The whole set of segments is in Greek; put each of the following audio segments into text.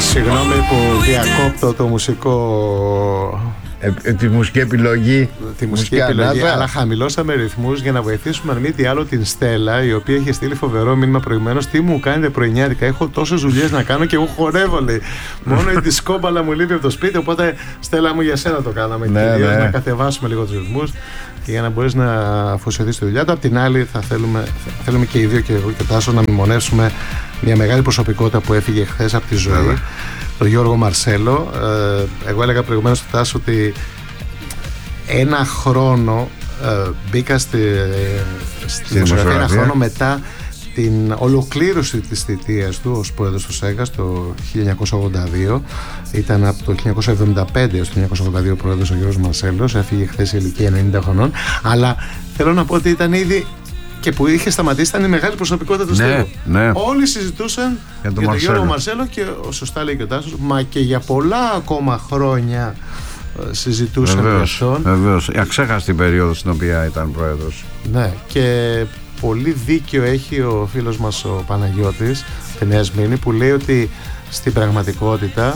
Συγγνώμη που διακόπτω το μουσικό. Τη μουσική επιλογή. Τη μουσική επιλογή, αλλά χαμηλώσαμε ρυθμούς για να βοηθήσουμε αν μη τι άλλο την Στέλλα, η οποία είχε στείλει φοβερό μήνυμα προηγουμένως. Τι μου κάνετε πρωινιάτικα, έχω τόσες δουλειές να κάνω και εγώ χορεύω, λέει. Μόνο η δισκόμπαλα μου λείπει από το σπίτι. Οπότε, Στέλλα μου, για σένα το κάναμε. Ναι. Να κατεβάσουμε λίγο τους ρυθμούς και για να μπορείς να αφοσιωθείς στη δουλειά του. Απ' την άλλη, θέλουμε και οι δύο, και εγώ και ο Τάσος, να μνημονεύσουμε μια μεγάλη προσωπικότητα που έφυγε χθες από τη ζωή. Τον Γιώργο Μαρσέλο. Εγώ έλεγα προηγουμένως στο Τάσο ότι ένα χρόνο μπήκα στη δημοσιογραφία, ένα χρόνο μετά την ολοκλήρωση της θητείας του ως πρόεδρος του ΣΕΓΑΣ το 1982. Ήταν από το 1975 έως το 1982 πρόεδρος ο Γιώργος Μαρσέλος. Έφυγε χθες σε ηλικία 90 χρονών. Αλλά θέλω να πω ότι ήταν ήδη, και που είχε σταματήσει, ήταν η μεγάλη προσωπικότητα του στήλου. Ναι. Όλοι συζητούσαν για τον Γιώργο Μαρσέλο και σωστά λέει και ο Τάσος, μα και για πολλά ακόμα χρόνια συζητούσαν για αυτόν. Βεβαίως, η αξέχαστη περίοδο στην οποία ήταν πρόεδρος. Ναι, και πολύ δίκιο έχει ο φίλος μας ο Παναγιώτης τη Νέα Σμήνη, που λέει ότι στην πραγματικότητα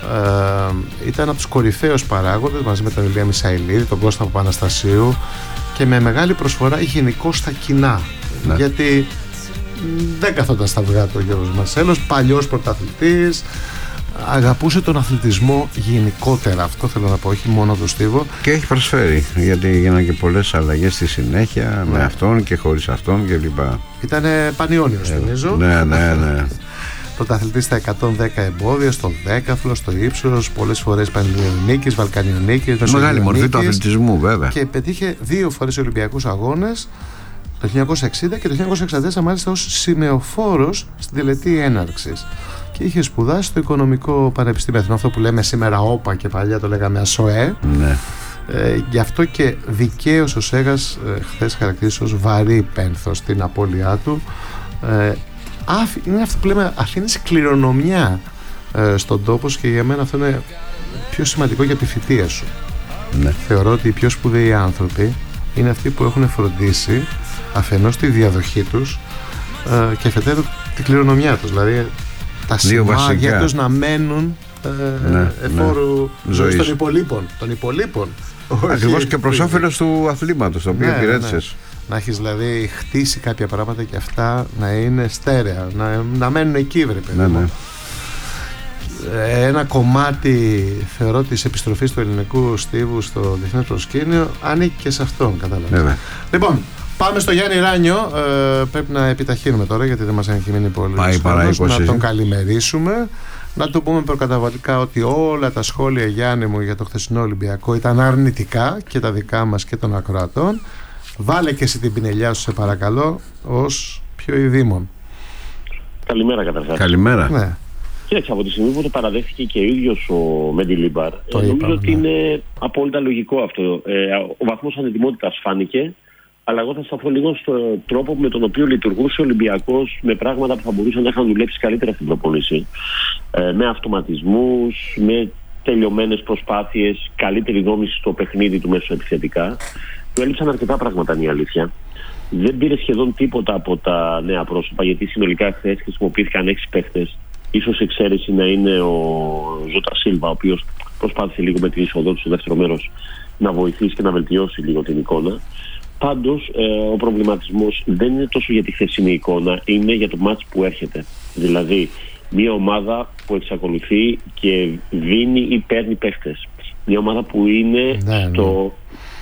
ήταν από τους κορυφαίους παράγοντες μαζί με τον Ηλία Μισαηλίδη, τον Κώστα Παπαναστασίου, και με μεγάλη προσφορά γενικώς στα κοινά. Ναι. Γιατί δεν καθόταν στα αυγά του ο Γιώργος Μαρσέλος, παλιός πρωταθλητής, αγαπούσε τον αθλητισμό γενικότερα, αυτό θέλω να πω, όχι μόνο το στίβο. Και έχει προσφέρει, γιατί έγιναν και πολλές αλλαγές στη συνέχεια, με αυτόν και χωρίς αυτόν κλπ. Ήταν πανιόνιος, θυμίζω. Ναι. Πρωταθλητής στα 110 εμπόδια, στο δέκαθλο, στο ύψος, πολλές φορές πανελληνικής, βαλκανιονικής. Μεγάλη μορφή του αθλητισμού, βέβαια. Και πετύχε 2 φορές Ολυμπιακούς Αγώνες, το 1960 και το 1964, μάλιστα ως σημεοφόρος στην τελετή έναρξης. Και είχε σπουδάσει στο Οικονομικό Πανεπιστήμιο Αθηνών, αυτό που λέμε σήμερα ΟΠΑ και παλιά το λέγαμε ΑΣΟΕ. Ναι. Γι' αυτό και δικαίως ο ΣΕΓΑΣ χθες χαρακτήρισε ως βαρύ πένθος στην απώλειά του. Είναι αυτό που λέμε, αφήνεις κληρονομιά στον τόπο σου, και για μένα αυτό είναι πιο σημαντικό για τη θητεία σου. Ναι. Θεωρώ ότι οι πιο σπουδαίοι άνθρωποι είναι αυτοί που έχουν φροντίσει αφενός τη διαδοχή τους και αφετέρου τη κληρονομιά τους, δηλαδή τα σημάδια τους να μένουν εφόρου ζωής των υπολείπων. Ακριβώς, και προς όφελος του αθλήματος το οποίο υπηρέτησες. Να έχεις δηλαδή χτίσει κάποια πράγματα και αυτά να είναι στέρεα, να μένουν εκεί, βρε παιδί μου. Ένα κομμάτι, θεωρώ, της επιστροφής του ελληνικού στίβου στο διεθνές προσκήνιο ανήκει και σε αυτόν, κατάλαβα. Λοιπόν, πάμε στο Γιάννη Ράνιο. Πρέπει να επιταχύνουμε τώρα, γιατί δεν μας έχει μείνει πολύ χρόνος. Να τον καλημερίσουμε. Να του πούμε προκαταβατικά ότι όλα τα σχόλια, Γιάννη μου, για το χθεσινό Ολυμπιακό ήταν αρνητικά, και τα δικά μας και των ακροατών. Βάλε και εσύ την πινελιά σου, σε παρακαλώ, ως πιο ειδήμων. Καλημέρα καταρχάς. Καλημέρα. Ναι. Κοίταξε, από τη στιγμή που το παραδέχθηκε και ο ίδιος ο Μεντιλίμπαρ, νομίζω ότι είναι απόλυτα λογικό αυτό. Ο βαθμός ανετοιμότητας φάνηκε, αλλά εγώ θα σταθώ λίγο στον τρόπο με τον οποίο λειτουργούσε ο Ολυμπιακός, με πράγματα που θα μπορούσαν να είχαν δουλέψει καλύτερα στην προπόνηση. Με αυτοματισμούς, με τελειωμένες προσπάθειες, καλύτερη δόμηση στο παιχνίδι του μέσω επιθετικά. Του έλειψαν αρκετά πράγματα, είναι η αλήθεια. Δεν πήρε σχεδόν τίποτα από τα νέα πρόσωπα, γιατί συνολικά χθες χρησιμοποιήθηκαν 6 παίχτες. Ίσως εξαίρεση να είναι ο Ζώτα Σίλβα, ο οποίος προσπάθησε λίγο με την είσοδό του στο δεύτερο μέρος να βοηθήσει και να βελτιώσει λίγο την εικόνα. Πάντως, ο προβληματισμός δεν είναι τόσο για τη χθεσινή εικόνα, είναι για το μάτς που έρχεται. Δηλαδή, μια ομάδα που εξακολουθεί και δίνει ή παίρνει παίχτες. Μια ομάδα που είναι στο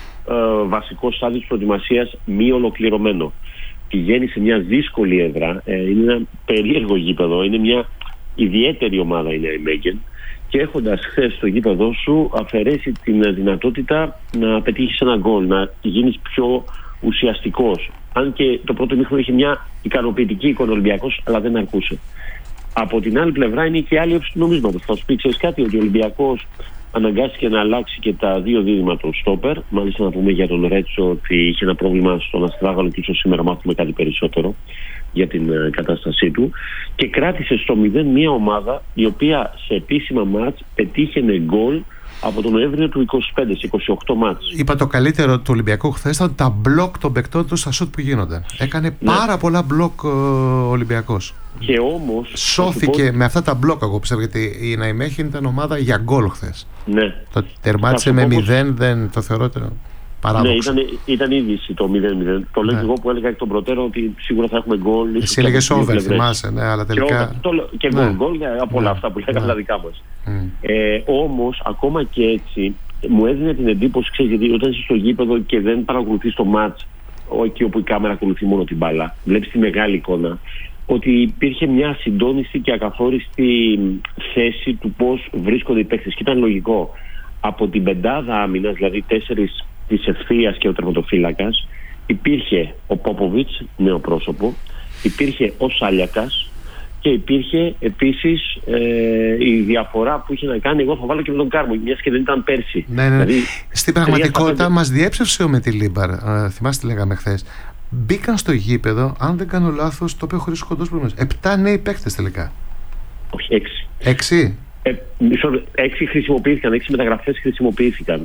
βασικό στάδιο της προετοιμασίας μη ολοκληρωμένο. Πηγαίνει σε μια δύσκολη έδρα, είναι ένα περίεργο γήπεδο, είναι μια ιδιαίτερη ομάδα η Νέα Μέγεν, και έχοντας χθες στο γήπεδο σου αφαιρέσει την δυνατότητα να πετύχεις ένα γκολ, να γίνεις πιο ουσιαστικός. Αν και το πρώτο ημίχρονο είχε μια ικανοποιητική εικόνα Ολυμπιακός, αλλά δεν αρκούσε. Από την άλλη πλευρά είναι και άλλη έψη του νομίσματος. Θα σου πει, ξέρεις κάτι, ότι ο Ολυμπιακός αναγκάστηκε να αλλάξει και τα 2 δίδυμα των στόπερ. Μάλιστα, να πούμε για τον Ρέτσο ότι είχε ένα πρόβλημα στον αστράγαλο και ίσως σήμερα μάθουμε κάτι περισσότερο για την κατάστασή του. Και κράτησε στο 0 μια ομάδα η οποία σε επίσημα μάτς πετύχαινε γκολ από τον Νοέμβριο του 25 σε 28 μάτς. Είπα, το καλύτερο του Ολυμπιακού χθες ήταν τα μπλοκ των παικτών του στα σουτ που γίνονταν. Έκανε πάρα πολλά μπλοκ ο Ολυμπιακός. Και όμως σώθηκε με αυτά τα μπλοκ, εγώ πιστεύω, γιατί η Ναϊμέχεν ήταν ομάδα για γκολ χθες. Ναι. Το τερμάτισε με 0, δεν το θεωρώ παράδοξο. Ναι, ήταν είδηση το 0-0. Το λέω και εγώ που έλεγα εκ των προτέρων ότι σίγουρα θα έχουμε γκολ. Εσύ έλεγες over, θυμάσαι, ναι, αλλά τελικά. Και γκολ από όλα αυτά που λέγαμε τα δικά μας. Όμως, ακόμα και έτσι, μου έδινε την εντύπωση, ξέρεις, γιατί όταν είσαι στο γήπεδο και δεν παρακολουθείς το μάτς, εκεί όπου η κάμερα ακολουθεί μόνο την μπάλα, βλέπεις τη μεγάλη εικόνα, ότι υπήρχε μια συντόνιστη και ακαθόριστη θέση του πώς βρίσκονται οι παίκτες. Και ήταν λογικό. Από την πεντάδα άμυνας, δηλαδή 4 της ευθείας και ο τερματοφύλακας, υπήρχε ο Πόποβιτς, νέο πρόσωπο, υπήρχε ο Σάλιακας και υπήρχε επίσης η διαφορά που είχε να κάνει. Εγώ θα βάλω και με τον Κάρμο, μιας και δεν ήταν πέρσι. Ναι. Δηλαδή, στην πραγματικότητα μας διέψευσε ο Μεντιλίμπαρ. Θυμάστε τι λέγαμε χθες. Μπήκαν στο γήπεδο, αν δεν κάνω λάθος, το είπε χωρίς κοντός προηγούμενος. 7 νέοι παίκτες τελικά. Όχι, 6. 6? 6 χρησιμοποιήθηκαν, 6 μεταγραφές χρησιμοποιήθηκαν.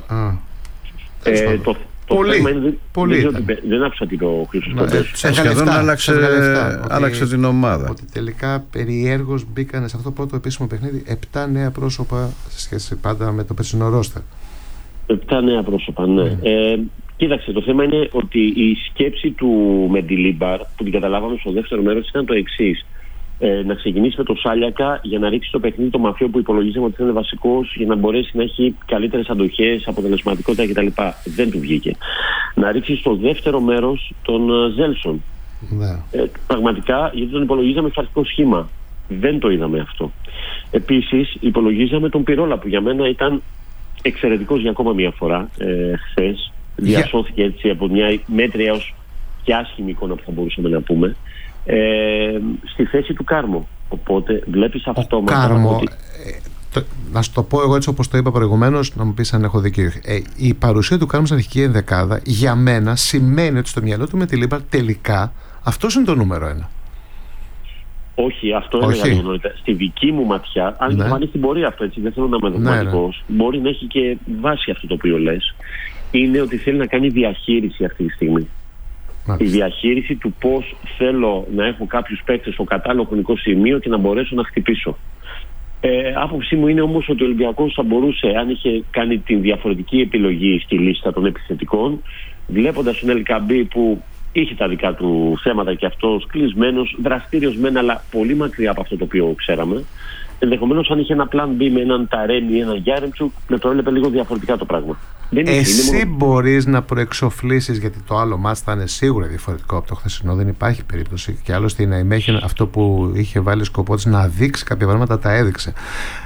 Το θέμα είναι δεν άφησα τι είπε ο Χρήστος. Σχεδόν άλλαξε την ομάδα. Ότι τελικά περιέργως μπήκαν σε αυτό το πρώτο επίσημο παιχνίδι 7 νέα πρόσωπα σε σχέση πάντα με το περσινό ρόστερ. 7 νέα πρόσωπα, ναι. Κοίταξε, το θέμα είναι ότι η σκέψη του Μεντιλίμπαρ, που την καταλάβαμε στο δεύτερο μέρος, ήταν το εξής. Να ξεκινήσει με το Σάλιακα για να ρίξει το παιχνίδι το Μαφιό που υπολογίζαμε ότι θα είναι βασικός, για να μπορέσει να έχει καλύτερες αντοχές, αποτελεσματικότητα κτλ. Δεν του βγήκε. Να ρίξει στο δεύτερο μέρος τον Ζέλσον. Πραγματικά, γιατί τον υπολογίζαμε στο αρχικό σχήμα. Δεν το είδαμε αυτό. Επίσης, υπολογίζαμε τον Πυρόλα, που για μένα ήταν εξαιρετικός για ακόμα μια φορά χθες. Διασώθηκε έτσι από μια μέτρια έως και άσχημη εικόνα που θα μπορούσαμε να πούμε. Στη θέση του Κάρμο. Οπότε βλέπεις αυτό. Κάρμο, να σου το πω εγώ έτσι όπως το είπα προηγουμένως, να μου πεις αν έχω δίκιο. Η παρουσία του Κάρμο στην αρχική ενδεκάδα για μένα σημαίνει ότι στο μυαλό του Μεντιλίμπαρ τελικά αυτός είναι το νούμερο 1. Όχι, αυτό έλεγα νωρίτερα. Στη δική μου ματιά, αν φανεί στην πορεία αυτό, έτσι, δεν θέλω να είμαι δογματικός, μπορεί να έχει και βάση αυτό το οποίο λες. Είναι ότι θέλει να κάνει διαχείριση αυτή τη στιγμή. Η διαχείριση του πώς θέλω να έχω κάποιους παίκτες στο κατάλληλο χρονικό σημείο και να μπορέσω να χτυπήσω. Άποψή μου είναι όμως ότι ο Ολυμπιακός θα μπορούσε, αν είχε κάνει την διαφορετική επιλογή στη λίστα των επιθετικών, βλέποντας τον Ελκαμπή που είχε τα δικά του θέματα και αυτός κλεισμένος, δραστήριος μεν, αλλά πολύ μακριά από αυτό το οποίο ξέραμε. Ενδεχομένως αν είχε ένα plan B με έναν Ταρέμι ή έναν Γιάρεμτσουκ, να το έβλεπε λίγο διαφορετικά το πράγμα. Εσύ μπορείς να προεξοφλήσεις, γιατί το άλλο μάτς θα είναι σίγουρα διαφορετικό από το χθεσινό, δεν υπάρχει περίπτωση. Και άλλωστε η Ναϊμέχεν αυτό που είχε βάλει σκοπό της να δείξει κάποια πράγματα τα έδειξε.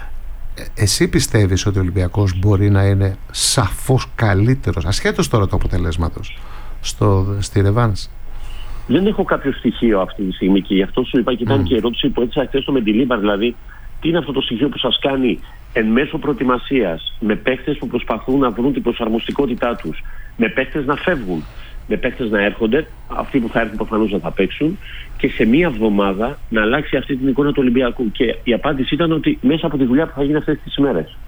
Εσύ πιστεύεις ότι ο Ολυμπιακός μπορεί να είναι σαφώς καλύτερος, ασχέτως τώρα του αποτελέσματος, στη ρεβάνς? Δεν έχω κάποιο στοιχείο αυτή τη στιγμή και γι' αυτό σου είπα και ήταν και η ερώτηση που έτσι χθες στο Μεντιλίμπαρ, δηλαδή τι είναι αυτό το στοιχείο που σας κάνει εν μέσω προετοιμασίας, με παίκτες που προσπαθούν να βρουν την προσαρμοστικότητά τους, με παίκτες να φεύγουν, με παίκτες να έρχονται, αυτοί που θα έρθουν προφανώς να θα παίξουν, και σε μία εβδομάδα να αλλάξει αυτή την εικόνα του Ολυμπιακού. Και η απάντηση ήταν ότι μέσα από τη δουλειά που θα γίνει αυτές τις ημέρες.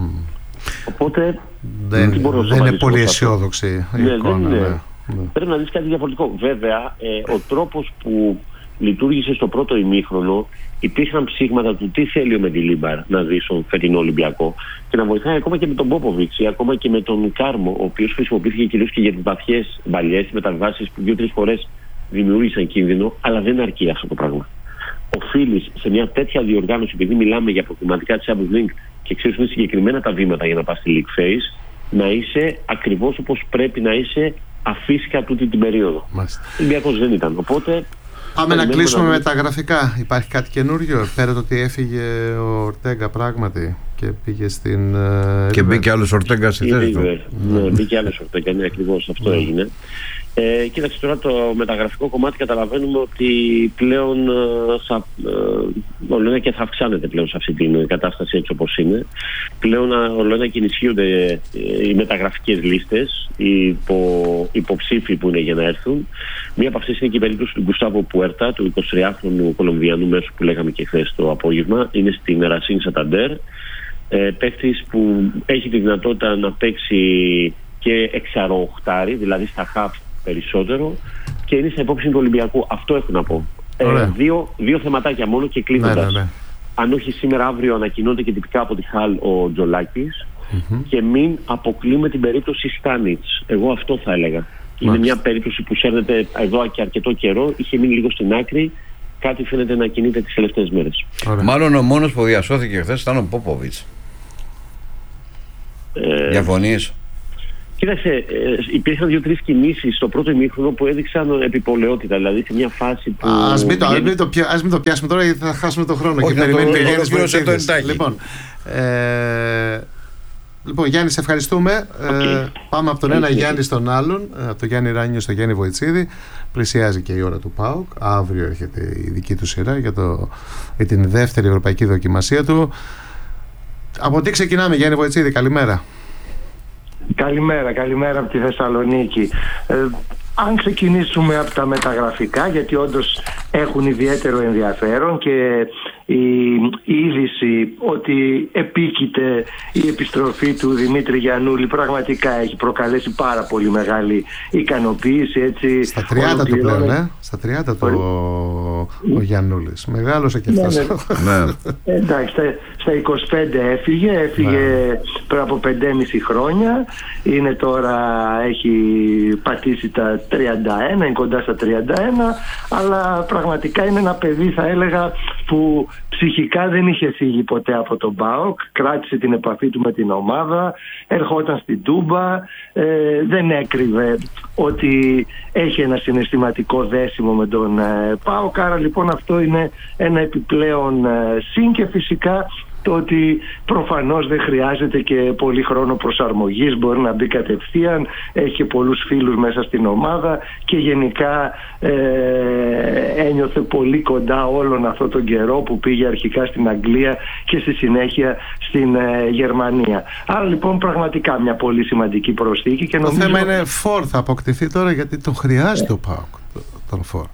Οπότε δεν είναι πολύ αισιόδοξη η εικόνα. Πρέπει να δεις κάτι διαφορετικό. Βέβαια, ο τρόπος που λειτουργήσε στο πρώτο ημίχρονο, υπήρχαν ψήγματα του τι θέλει ο Μεντιλίμπαρ να δει στον φετινό Ολυμπιακό και να βοηθάει ακόμα και με τον Πόποβιτς ή ακόμα και με τον Κάρμο, ο οποίος χρησιμοποιήθηκε κυρίως και για τις βαθιές μπαλιές, μεταβάσεις που 2-3 φορές δημιούργησαν κίνδυνο, αλλά δεν αρκεί αυτό το πράγμα. Οφείλεις σε μια τέτοια διοργάνωση, επειδή μιλάμε για προβληματικά της Champions League και ξέρεις είναι συγκεκριμένα τα βήματα για να πας στη League Phase, να είσαι ακριβώς όπως πρέπει να είσαι αφύσικα τούτη την περίοδο. Ο Ολυμπιακός δεν ήταν. Οπότε πάμε να κλείσουμε με τα γραφικά. Υπάρχει κάτι καινούριο πέρα το ότι έφυγε ο Ορτέγκα πράγματι και πήγε στην. Και μπήκε άλλος Ορτέγκα στη θέση του. Ναι, μπήκε άλλος Ορτέγκα, ναι, ακριβώς αυτό έγινε. Κοίταξε τώρα το μεταγραφικό κομμάτι, καταλαβαίνουμε ότι πλέον όλο ένα και θα αυξάνεται πλέον σε αυτή την κατάσταση έτσι όπως είναι. Πλέον όλο ένα και ενισχύονται οι μεταγραφικές λίστες, οι υποψήφοι που είναι για να έρθουν. Μία από αυτές είναι και η περίπτωση του Γκουστάβο Πουέρτα, του 23χρονου Κολομβιανού μέσου που λέγαμε και χθες το απόγευμα. Είναι στην Ρασίν Σανταντέρ. Παίκτης που έχει τη δυνατότητα να παίξει και εξαροχτάρι, δηλαδή στα χαφ περισσότερο, και είναι στα υπόψη του Ολυμπιακού. Αυτό έχω να πω. Δύο θεματάκια μόνο και κλείνοντας. Ναι. Αν όχι σήμερα, αύριο ανακοινώνεται και τυπικά από τη Χαλ ο Τζολάκης. Και μην αποκλείουμε την περίπτωση Στάνιτς. Εγώ αυτό θα έλεγα. Είναι μια περίπτωση που σέρνεται εδώ και αρκετό καιρό. Είχε μείνει λίγο στην άκρη. Κάτι φαίνεται να κινείται τις τελευταίες μέρες. Μάλλον ο μόνος που διασώθηκε χθες ήταν ο Πόποβιτς. Διαφωνείς? Κοίταξε, υπήρχαν 2-3 κινήσεις στο πρώτο ημίχρονο που έδειξαν επιπολαιότητα. Δηλαδή σε μια φάση που. Ας μην το πιάσουμε τώρα, γιατί θα χάσουμε τον χρόνο. Όχι, και περιμένει το Γιάννης Βοητσίδης. Λοιπόν, Γιάννη, σε ευχαριστούμε. Πάμε από τον ένα Γιάννη στον άλλον, από τον Γιάννη Ράνιο στο Γιάννη Βοητσίδη. Πλησιάζει και η ώρα του ΠΑΟΚ. Αύριο έρχεται η δική του σειρά για την δεύτερη ευρωπαϊκή δοκιμασία του. Από τι ξεκινάμε, Γιάννη Βοητσίδη? Καλημέρα. Καλημέρα από τη Θεσσαλονίκη. Αν ξεκινήσουμε από τα μεταγραφικά, γιατί όντως έχουν ιδιαίτερο ενδιαφέρον και η είδηση ότι επίκειται η επιστροφή του Δημήτρη Γιαννούλη πραγματικά έχει προκαλέσει πάρα πολύ μεγάλη ικανοποίηση. Έτσι, στα 30 του πλέον, στα 30 του ο Γιαννούλης. Μεγάλωσε και αυτός. Εντάξει, στα 25 έφυγε πριν από 5,5 χρόνια. Είναι τώρα, έχει πατήσει τα 31, είναι κοντά στα 31, αλλά πραγματικά είναι ένα παιδί, θα έλεγα, που ψυχικά δεν είχε φύγει ποτέ από τον ΠΑΟΚ, κράτησε την επαφή του με την ομάδα, ερχόταν στην Τούμπα, δεν έκρυβε ότι έχει ένα συναισθηματικό δέσιμο με τον ΠΑΟΚ, άρα λοιπόν αυτό είναι ένα επιπλέον συν, και φυσικά το ότι προφανώς δεν χρειάζεται και πολύ χρόνο προσαρμογής, μπορεί να μπει κατευθείαν, έχει και πολλούς φίλους μέσα στην ομάδα και γενικά ένιωθε πολύ κοντά όλον αυτόν τον καιρό που πήγε αρχικά στην Αγγλία και στη συνέχεια στην Γερμανία. Άρα λοιπόν πραγματικά μια πολύ σημαντική προσθήκη. Και το θέμα είναι φορ θα αποκτηθεί τώρα, γιατί τον χρειάζεται ο ΠΑΟΚ τον φορ.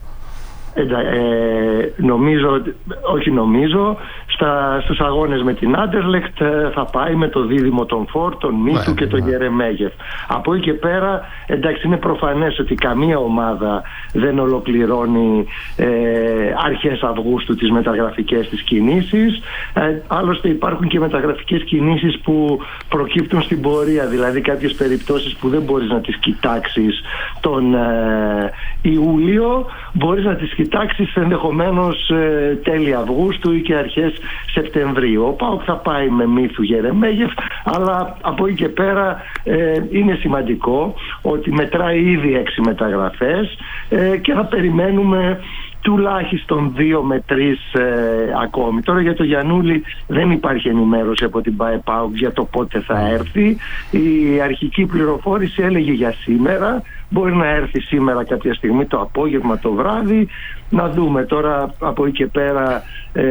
Στους αγώνες με την Άντερλεχτ θα πάει με το δίδυμο των Φορ, τον Μίτσου και τον Γερεμέγεφ. Από εκεί και πέρα, εντάξει, είναι προφανές ότι καμία ομάδα δεν ολοκληρώνει αρχές Αυγούστου τις μεταγραφικές της κινήσεις. Άλλωστε υπάρχουν και μεταγραφικές κινήσεις που προκύπτουν στην πορεία, δηλαδή κάποιες περιπτώσεις που δεν μπορείς να τις κοιτάξεις τον Ιούλιο, μπορείς να τις κοιτάξεις ενδεχομένως τέλη Αυγούστου ή και αρχές Σεπτεμβρίου. Ο ΠΑΟΚ θα πάει με Μίθου Γερεμέγεφ, αλλά από εκεί και πέρα είναι σημαντικό ότι μετράει ήδη 6 μεταγραφές και θα περιμένουμε τουλάχιστον 2 με 3 ακόμη. Τώρα για το Γιαννούλη δεν υπάρχει ενημέρωση από την ΠΑΟΚ για το πότε θα έρθει. Η αρχική πληροφόρηση έλεγε για σήμερα. Μπορεί να έρθει σήμερα κάποια στιγμή το απόγευμα, το βράδυ. Να δούμε τώρα από εκεί και πέρα.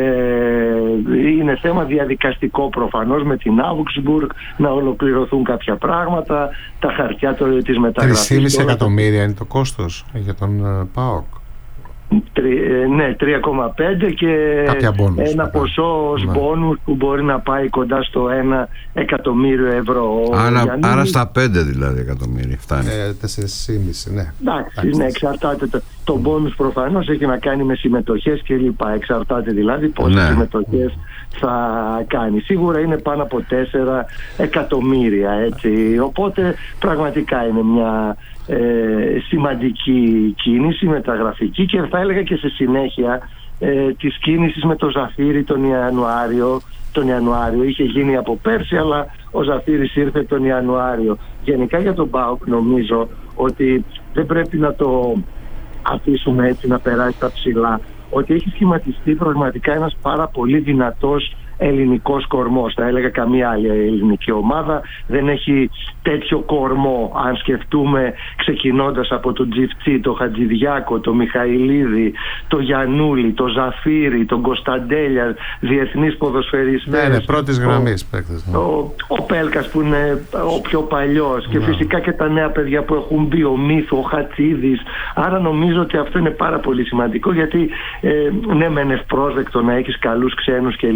Είναι θέμα διαδικαστικό προφανώς με την Augsburg να ολοκληρωθούν κάποια πράγματα. Τα χαρτιά της μεταγραφής. 3,5 εκατομμύρια είναι το κόστος για τον ΠΑΟΚ. Ναι, 3,5 και ένα ποσό ως μπόνους που μπορεί να πάει κοντά στο 1 εκατομμύριο ευρώ. Άρα στα 5 δηλαδή εκατομμύρια φτάνει. 4,5, ναι. Εντάξει, ναι, εξαρτάται. Το μπόνους προφανώς έχει να κάνει με συμμετοχές και λοιπά. Εξαρτάται δηλαδή πόσες συμμετοχές θα κάνει. Σίγουρα είναι πάνω από 4 εκατομμύρια, έτσι. Οπότε πραγματικά είναι μια σημαντική κίνηση μεταγραφική, και θα έλεγα και σε συνέχεια της κίνησης με το Ζαφύρι τον Ιανουάριο. Είχε γίνει από πέρσι, αλλά ο Ζαφύρης ήρθε τον Ιανουάριο. Γενικά για τον ΠΑΟΚ νομίζω ότι δεν πρέπει να το αφήσουμε έτσι να περάσει στα ψηλά, ότι έχει σχηματιστεί πραγματικά ένας πάρα πολύ δυνατός ελληνικός κορμός. Θα έλεγα καμία άλλη ελληνική ομάδα δεν έχει τέτοιο κορμό. Αν σκεφτούμε ξεκινώντας από τον Τζιφτσί, τον Χατζηδιάκο, τον Μιχαηλίδη, τον Γιαννούλη, τον Ζαφύρη, τον Κωνσταντέλια, διεθνείς ποδοσφαιριστές. Ναι, πρώτης γραμμής παίκτες. Ο Πέλκας που είναι ο πιο παλιός, και φυσικά και τα νέα παιδιά που έχουν μπει, ο Μίθου, ο Χατσίδης. Άρα νομίζω ότι αυτό είναι πάρα πολύ σημαντικό, γιατί ναι, μεν ευπρόσδεκτο να έχεις καλούς ξένους κλπ, αλλά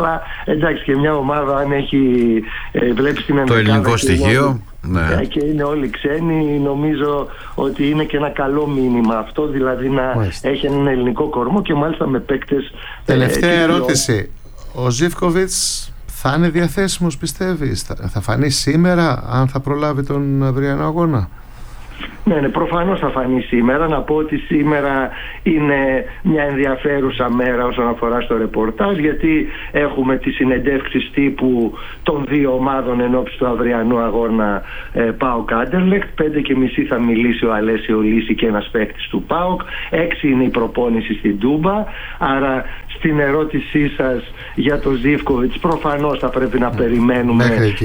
αλλά εντάξει, και μια ομάδα αν έχει βλέπει την το ελληνικό στοιχείο, ναι, και είναι όλοι ξένοι, νομίζω ότι είναι και ένα καλό μήνυμα αυτό, δηλαδή να έχει έναν ελληνικό κορμό και μάλιστα με παίκτες. Τελευταία ερώτηση, ο Ζίβκοβιτς θα είναι διαθέσιμος, πιστεύεις? Θα φανεί σήμερα, αν θα προλάβει τον αυριανό αγώνα? Ναι, προφανώς θα φανεί σήμερα. Να πω ότι σήμερα είναι μια ενδιαφέρουσα μέρα όσον αφορά στο ρεπορτάζ, γιατί έχουμε τις συνεντεύξεις τύπου των δύο ομάδων ενόψει του αυριανού αγώνα ΠΑΟΚ Άντερλεχτ. 5:30 θα μιλήσει ο Αλέσιο Λύση και ένας παίκτης του ΠΑΟΚ. 6 είναι η προπόνηση στην Τούμπα. Άρα στην ερώτησή σας για τον Ζίβκοβιτς, προφανώς θα πρέπει να περιμένουμε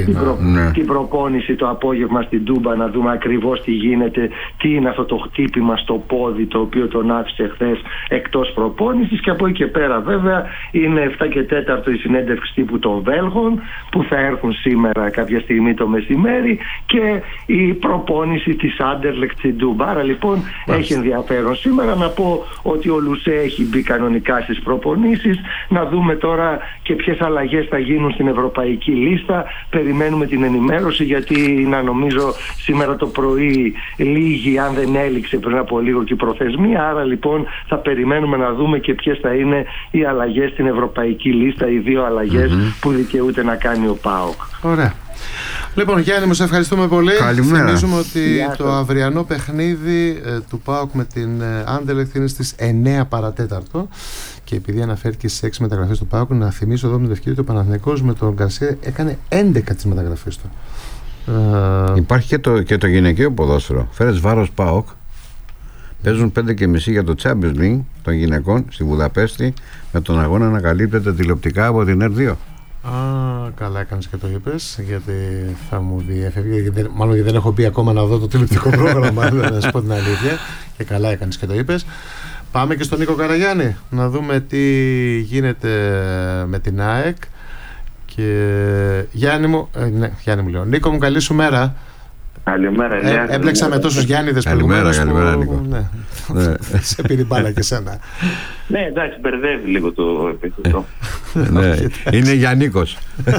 την προπόνηση το απόγευμα στην Τούμπα, να δούμε ακριβώς τι γίνεται, τι είναι αυτό το χτύπημα στο πόδι το οποίο τον άφησε χθες εκτός προπόνησης, και από εκεί και πέρα βέβαια είναι 7:04 η συνέντευξη τύπου των Βέλγων που θα έρθουν σήμερα κάποια στιγμή το μεσημέρι και η προπόνηση της Άντερλεχτ στην Τούμπα. Άρα λοιπόν έχει ενδιαφέρον σήμερα. Να πω ότι ο Λουσέ έχει μπει κανονικά στις προπονήσεις. Να δούμε τώρα και ποιες αλλαγές θα γίνουν στην ευρωπαϊκή λίστα. Περιμένουμε την ενημέρωση, γιατί να νομίζω σήμερα το πρωί λίγη, αν δεν έληξε πριν από λίγο και η προθεσμία. Άρα λοιπόν θα περιμένουμε να δούμε και ποιες θα είναι οι αλλαγές στην ευρωπαϊκή λίστα, οι δύο αλλαγές που δικαιούται να κάνει ο ΠΑΟΚ. Ωραία. Λοιπόν, Γιάννη, μου σε ευχαριστούμε πολύ. Καλημέρα. Θυμίζουμε ότι το αυριανό παιχνίδι του ΠΑΟΚ με την Άντερλεχτ είναι στις 9 παρατέταρτο. Και επειδή αναφέρθηκε στις 6 μεταγραφές του ΠΑΟΚ, να θυμίσω εδώ με την ευκαιρία ότι ο Παναθηναϊκός με τον Γκαρσία έκανε 11 τις μεταγραφές του. Υπάρχει και το γυναικείο ποδόσφαιρο. Φέρες Βάρος ΠΑΟΚ. Παίζουν 5:30 για το Champions League των γυναικών στη Βουδαπέστη, με τον αγώνα να καλύπτεται τηλεοπτικά από την ΕΡ2. Καλά έκανες και το είπες, γιατί θα μου διέφευγε. Μάλλον γιατί δεν έχω μπει ακόμα να δω το τηλεοπτικό πρόγραμμα, να σου πω την αλήθεια. Και καλά έκανες και το είπες. Πάμε και στον Νίκο Καραγιάννη να δούμε τι γίνεται με την ΑΕΚ. Και Γιάννη μου, Γιάννη μου λέω, Νίκο μου, καλή σου μέρα. Καλημέρα, έμπλεξα με τόσους Γιάννηδες προηγουμένως. Καλημέρα, Νίκο. Ναι. Σε πήρε μπάλα και σένα. Ναι, εντάξει, μπερδεύει λίγο το επίθετο. Είναι Γιάννικος.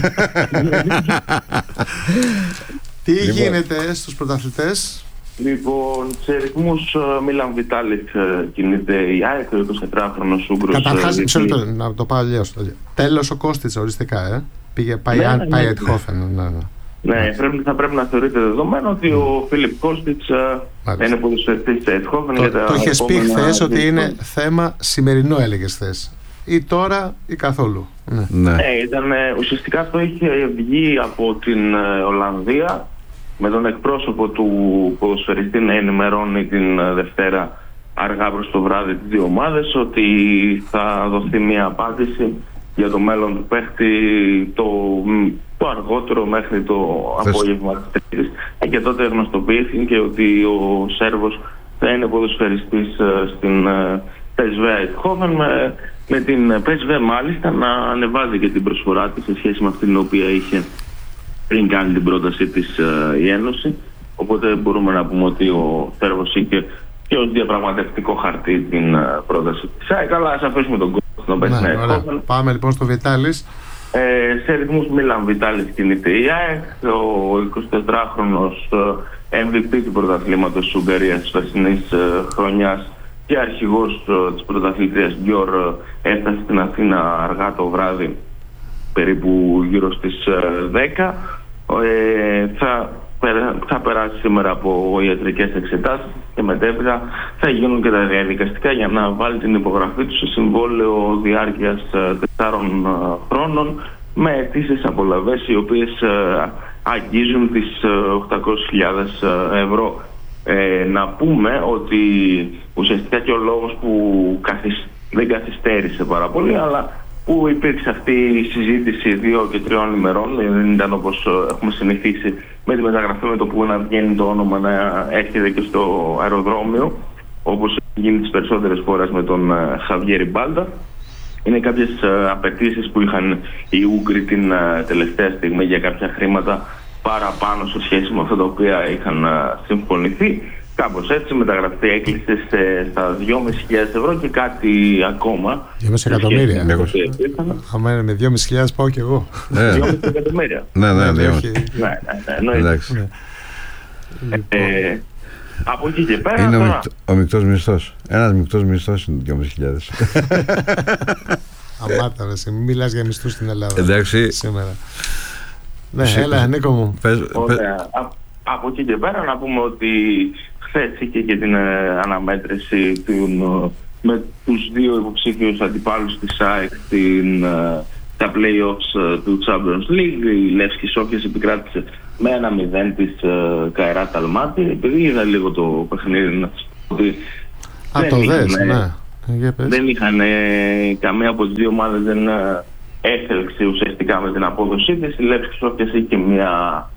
Τι γίνεται στους πρωταθλητές? Λοιπόν, σε ρυθμούς Μίλαν Βιτάλικ κινείται η ΑΕΚ, ο 24χρονος Ούγκρος. Καταρχάς, να το πάω αλλιώς. Τέλος ο Κώστιτς οριστικά, πάει Αιτχόφεν. Ναι, θα πρέπει να θεωρείται δεδομένο ότι ο Φίλιπ Κώστιτς είναι ποδοσφαιριστής της Αιτχόφεν. Το είχες πει χθες ότι είναι θέμα σημερινό, έλεγες χθες. Ή τώρα ή καθόλου. Ναι, ουσιαστικά αυτό είχε βγει από την Ολλανδία, με τον εκπρόσωπο του ποδοσφαιριστή να ενημερώνει την Δευτέρα αργά προς το βράδυ τις δύο ομάδες ότι θα δοθεί μια απάντηση για το μέλλον του παίχτη το αργότερο μέχρι το απόγευμα της Τρίτης. Και τότε γνωστοποιήθηκε ότι ο Σέρβος θα είναι ποδοσφαιριστής στην PSV Eindhoven, με την PSV μάλιστα να ανεβάζει και την προσφορά της σε σχέση με αυτή την οποία είχε πριν κάνει την πρότασή της η Ένωση. Οπότε μπορούμε να πούμε ότι ο Σέρβος είχε και ως διαπραγματευτικό χαρτί την πρόταση της. Καλά, ας αφήσουμε τον κόσμο να πέσει. Πάμε λοιπόν στο Βιτάλης. Σε ρυθμούς Μίλαν Βιτάλης κινείται η ΑΕΚ, ο 24χρονος MVP του πρωταθλήματος της Ουγγαρίας της περσινής χρονιάς και αρχηγός της πρωταθλήτριας Γκιόρ έφτασε στην Αθήνα αργά το βράδυ, περίπου γύρω στις 10. Θα περάσει σήμερα από ιατρικές εξετάσεις και μετέπειτα θα γίνουν και τα διαδικαστικά για να βάλει την υπογραφή του σε συμβόλαιο διάρκειας 4 χρόνων με αιτήσεις απολαβές οι οποίες αγγίζουν τις 800.000 ευρώ. Να πούμε ότι ουσιαστικά και ο λόγος που δεν καθυστέρησε πάρα πολύ, αλλά που υπήρξε αυτή η συζήτηση 2 και 3 ημερών, δεν ήταν όπως έχουμε συνηθίσει με τη μεταγραφή με το που να βγαίνει το όνομα να έρχεται και στο αεροδρόμιο, όπως γίνει τις περισσότερες φορές με τον Χαβιέρι Μπάλτα. Είναι κάποιες απαιτήσεις που είχαν οι Ούγγροι την τελευταία στιγμή για κάποια χρήματα παραπάνω σε σχέση με αυτά τα οποία είχαν συμφωνηθεί. Κάπως έτσι, μεταγραφή έκλεισε στα 2.500 ευρώ και κάτι ακόμα. 2,5 εκατομμύρια. Άμα είναι με 2.500 πάω κι εγώ. 2,5 εκατομμύρια. Ναι. Εντάξει. Από εκεί και πέρα. Είναι ο μεικτός μισθός. Ένας μεικτός μισθός είναι 2.500. Αμάτα, μην μιλάς για μισθούς στην Ελλάδα. Εντάξει. Σήμερα. Ναι, έλα, Νίκο μου. Από εκεί και πέρα να πούμε ότι χθες είχε και την αναμέτρηση με τους δύο υποψήφιους αντιπάλους της ΑΕΚ τα play-offs του Champions League. Η Λεύσκη Σόφιας επικράτησε με 1-0 της Καϊράτ Αλμάτι. Επειδή είδα λίγο το παιχνίδι, να σας πω ότι δεν είχαν καμία από τις δύο ομάδες, δεν έθελξε ουσιαστικά με την απόδοσή της. Η Λεύσκη Σόφιας είχε μια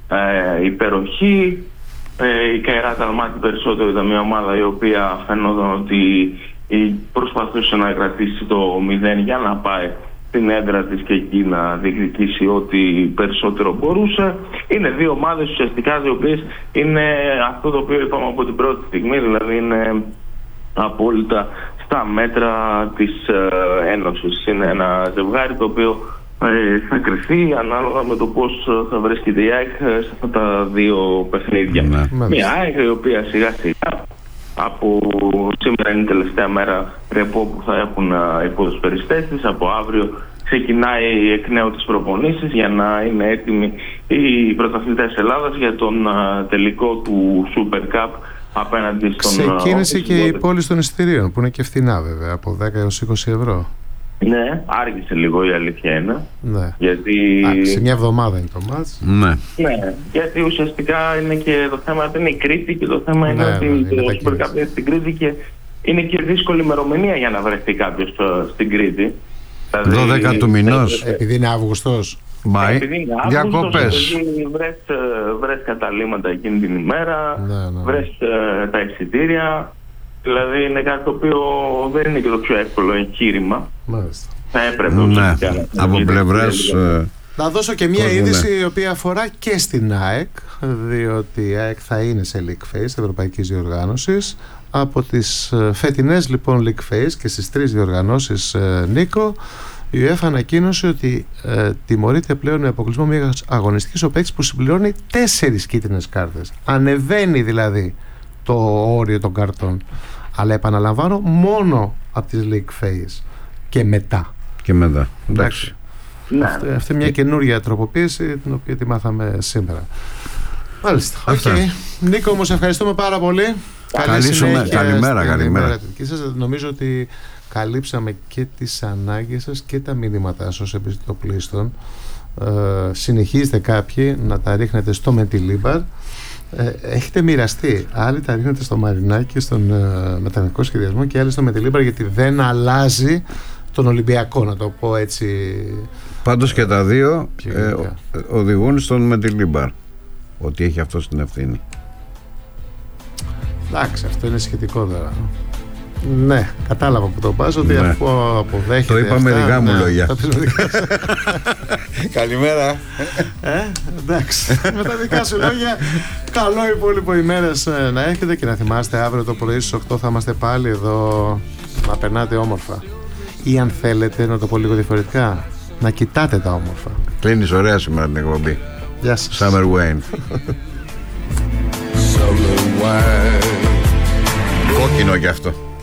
υπεροχή. Η Καϊράτ Αλμάτι περισσότερο ήταν μια ομάδα η οποία φαινόταν ότι προσπαθούσε να κρατήσει το 0 για να πάει στην έδρα της και εκεί να διεκδικήσει ό,τι περισσότερο μπορούσε. Είναι δύο ομάδες ουσιαστικά οι οποίες είναι αυτό το οποίο είπαμε από την πρώτη στιγμή, δηλαδή είναι απόλυτα στα μέτρα της Ένωσης. Είναι ένα ζευγάρι το οποίο θα κρυφθεί ανάλογα με το πώς θα βρίσκεται η ΑΕΚ σε αυτά τα δύο παιχνίδια. Μια ΑΕΚ η οποία σιγά σιγά από σήμερα είναι η τελευταία μέρα ρεπό που θα έχουν οι ποδοσφαιριστές της. Από αύριο ξεκινάει εκ νέου τις προπονήσεις για να είναι έτοιμοι οι πρωταθλητές Ελλάδας για τον τελικό του Super Cup απέναντι στον... Ξεκίνησε και η πώληση των εισιτηρίων που είναι και φθηνά βέβαια, από 10 έως 20 ευρώ. Ναι, άργησε λίγο η αλήθεια είναι. Ναι. Γιατί... σε μια εβδομάδα είναι το μάτς. Ναι, γιατί ουσιαστικά είναι και το θέμα είναι η Κρήτη και το θέμα είναι ότι το Super Cup είναι στην Κρήτη και είναι και δύσκολη ημερομηνία για να βρεθεί κάποιος στην Κρήτη. 12 του μηνός. Επειδή είναι Αύγουστος. Μάη, διακοπές. Βρες καταλήμματα εκείνη την ημέρα, βρες τα εισιτήρια. Δηλαδή είναι κάτι το οποίο δεν είναι και το πιο εύκολο εγχείρημα. Μάλιστα. Θα έπρεπε από πλευράς... Να δώσω και μια είδηση η οποία αφορά και στην ΑΕΚ, διότι η ΑΕΚ θα είναι σε League Phase Ευρωπαϊκής Διοργάνωσης. Από τις φετινές λοιπόν League Phase και στις 3 διοργανώσεις, Νίκο, η UEFA ανακοίνωσε ότι τιμωρείται πλέον με αποκλεισμό μιας αγωνιστικής ο παίκτης που συμπληρώνει 4 κίτρινες κάρτες. Ανεβαίνει δηλαδή το όριο των καρτών. Αλλά επαναλαμβάνω, μόνο από τις League Phase και μετά. Εντάξει. Αυτή είναι μια καινούργια τροποποίηση την οποία τη μάθαμε σήμερα. Μάλιστα. Νίκο, όμως ευχαριστούμε πάρα πολύ. Καλημέρα. Νομίζω ότι καλύψαμε και τις ανάγκες σας και τα μηνύματά σας επί το πλήστον. Συνεχίζετε κάποιοι να τα ρίχνετε στο Μεντιλίμπαρ. Έχετε μοιραστεί. Άλλοι τα ρίχνετε στο Μαρινάκι, στον μεταλλικό σχεδιασμό, και άλλοι στο Μεντιλίμπαρ, γιατί δεν αλλάζει τον Ολυμπιακό, να το πω έτσι. Πάντως και τα δύο οδηγούν στον Μεντιλίμπαρ, ότι έχει αυτό την ευθύνη. Εντάξει, αυτό είναι σχετικό τώρα. Ναι, κατάλαβα που το πας, ότι αφού αποδέχεται. Το είπα με δικά μου λόγια. Καλημέρα. Εντάξει, με τα δικά σου λόγια. Καλό υπόλοιπο ημέρες να έχετε, και να θυμάστε αύριο το πρωί στις 8 θα είμαστε πάλι εδώ, να περνάτε όμορφα. Ή αν θέλετε να το πω λίγο διαφορετικά, να κοιτάτε τα όμορφα. Κλείνεις ωραία σήμερα την εκπομπή. Γεια σας. Summer Wine. Κόκκινο κι αυτό.